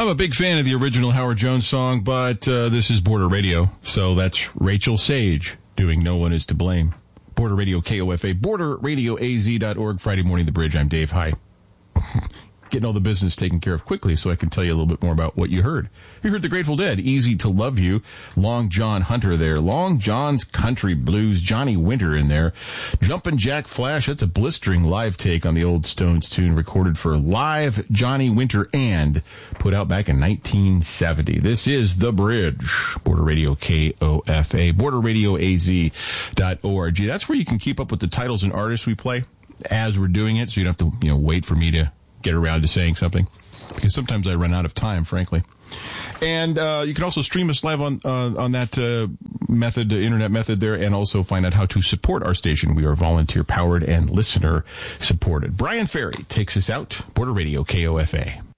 I'm a big fan of the original Howard Jones song, but this is Border Radio, so that's Rachel Sage doing No One Is to Blame. Border Radio KOFA, borderradioaz.org, Friday Morning The Bridge. I'm Dave. Hi. Getting all the business taken care of quickly so I can tell you a little bit more about what you heard. You heard the Grateful Dead, Easy to Love You, Long John Hunter there, Long John's Country Blues, Johnny Winter in there, Jumpin' Jack Flash, that's a blistering live take on the old Stones tune recorded for Live Johnny Winter and put out back in 1970. This is The Bridge, Border Radio KOFA, borderradioaz.org. That's where you can keep up with the titles and artists we play as we're doing it, so you don't have to, wait for me to get around to saying something, because sometimes I run out of time, frankly. And you can also stream us live on that method, internet method there, and also find out how to support our station. We are volunteer-powered and listener-supported. Brian Ferry takes us out. Border Radio KOFA.